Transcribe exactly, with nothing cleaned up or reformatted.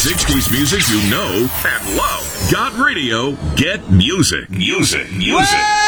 sixties music you know and love. Got radio, get music. Music, music.